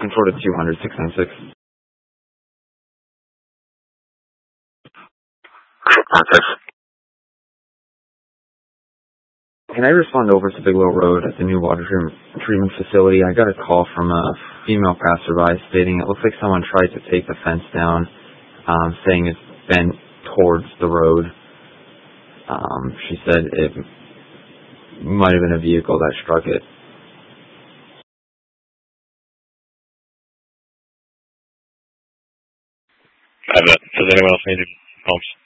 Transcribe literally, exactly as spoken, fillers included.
Control to two hundred, six nine six. Can I respond over to Bigelow Road at the new water treatment facility? I got a call from a female passerby stating it looks like someone tried to take the fence down, um, saying it's bent towards the road. Um, she said it might have been a vehicle that struck it. I have it. Does anyone else need help?